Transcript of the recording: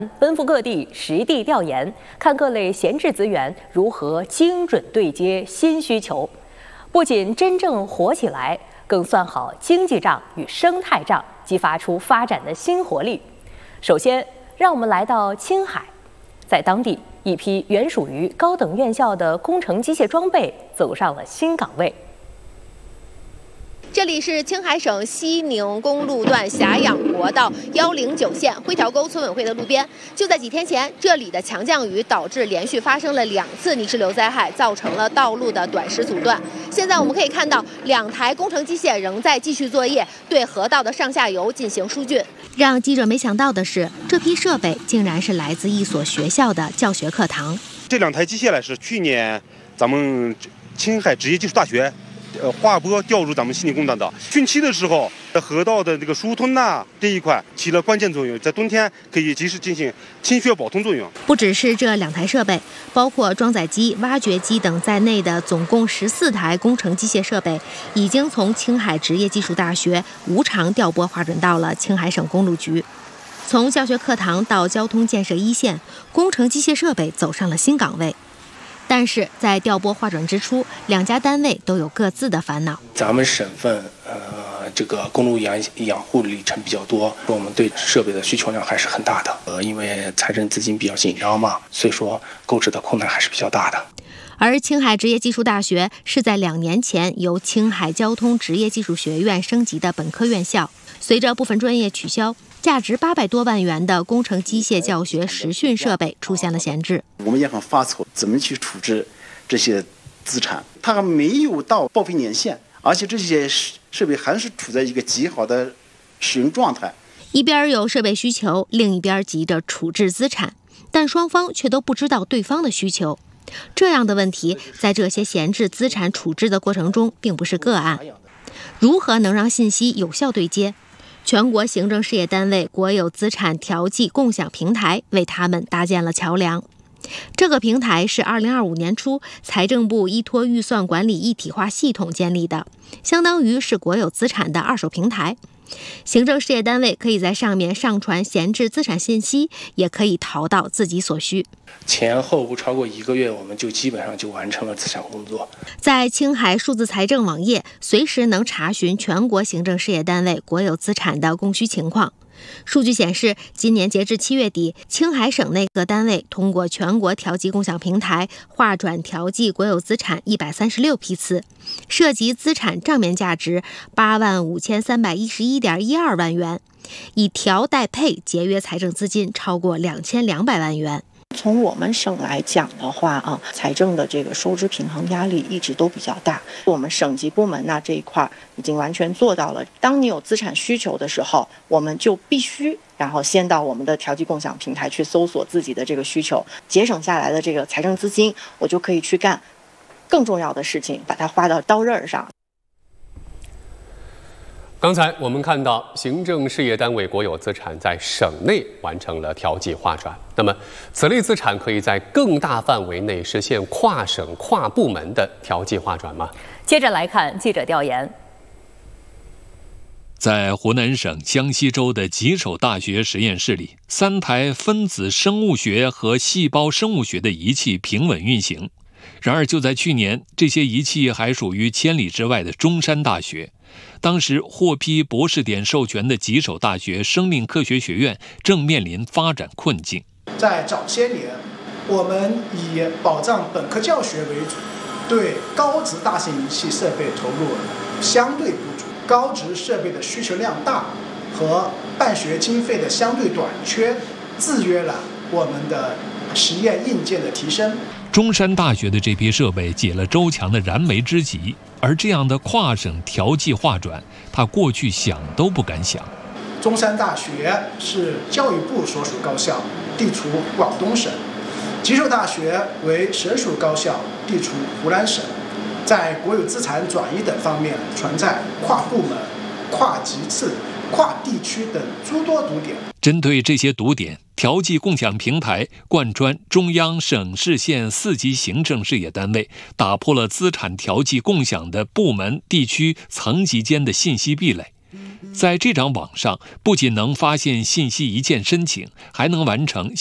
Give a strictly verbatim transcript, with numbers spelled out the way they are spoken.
奔赴各地实地调研，看各类闲置资源如何精准对接新需求，不仅真正活起来，更算好经济账与生态账，激发出发展的新活力。首先，让我们来到青海，在当地，一批原属于高等院校的工程机械装备走上了新岗位。 这里是青海省西宁公路段霞阳国道幺零九线灰条沟村委会的路边。就在几天前，这里的强降雨导致连续发生了两次泥石流灾害，造成了道路的短时阻断。现在我们可以看到，两台工程机械仍在继续作业，对河道的上下游进行疏浚。让记者没想到的是，这批设备竟然是来自一所学校的教学课堂。 这两台机械呢，是去年咱们青海职业技术大学。呃，划拨调入咱们西宁工厂的汛期的时候，河道的这个疏通呐这一块起了关键作用，在冬天可以及时进行清穴保通作用。 不只是这两台设备，包括装载机、挖掘机等在内的总共十四台工程机械设备，已经从青海职业技术大学无偿调拨划转到了青海省公路局。从教学课堂到交通建设一线，工程机械设备走上了新岗位。但是在调拨划转之初，两家单位都有各自的烦恼。 咱们省份呃这个公路养养护里程比较多，我们对设备的需求量还是很大的。呃，因为财政资金比较紧张嘛，所以说购置的困难还是比较大的。 而青海职业技术大学是在两年前由青海交通职业技术学院升级的本科院校，随着部分专业取消，价值八百多万元的工程机械教学实训设备出现了闲置。 我们也很发愁，怎么去处置这些资产？它还没有到报废年限，而且这些设备还是处在一个极好的使用状态。 一边有设备需求，另一边急着处置资产，但双方却都不知道对方的需求。这样的问题在这些闲置资产处置的过程中并不是个案。如何能让信息有效对接？全国行政事业单位国有资产调剂共享平台为他们搭建了桥梁。这个平台是二零二五年初财政部依托预算管理一体化系统建立的，相当于是国有资产的二手平台。行政事业单位可以在上面上传闲置资产信息，也可以淘到自己所需。 前后不超过一个月，我们就基本上就完成了资产工作。 在青海数字财政网页，随时能查询全国行政事业单位国有资产的供需情况。数据显示，今年截至七月底，青海省内各单位通过全国调剂共享平台划转调剂国有资产一百三十六批次，涉及资产账面价值八万五千三百一十一点一二万元，以调代配节约财政资金超过两千两百万元。 从我们省来讲的话啊，财政的这个收支平衡压力一直都比较大。我们省级部门呢这一块已经完全做到了。当你有资产需求的时候，我们就必须然后先到我们的调剂共享平台去搜索自己的这个需求，节省下来的这个财政资金，我就可以去干更重要的事情，把它花到刀刃上。 刚才我们看到，行政事业单位国有资产在省内完成了调剂划转。那么，此类资产可以在更大范围内实现跨省、跨部门的调剂划转吗？ 接着来看记者调研。 在湖南省江西州的吉首大学实验室里，三台分子生物学和细胞生物学的仪器平稳运行。然而，就在去年，这些仪器还属于千里之外的中山大学。当时获批博士点授权的吉首大学生命科学学院正面临发展困境。 在早些年，我们以保障本科教学为主，对高值大型仪器设备投入相对不足，高值设备的需求量大和办学经费的相对短缺，制约了我们的实验硬件的提升。 中山大学的这批设备解了周强的燃眉之急，而这样的跨省调剂划转，他过去想都不敢想。 中山大学是教育部所属高校，地处广东省；吉首大学为省属高校，地处湖南省。在国有资产转移等方面存在跨部门、跨级次、跨地区等诸多堵点。 针对这些堵点，调剂共享平台贯穿中央、省、市、县四级行政事业单位，打破了资产调剂共享的部门、地区、层级间的信息壁垒。 在这张网上，不仅能发现信息一键申请，还能完成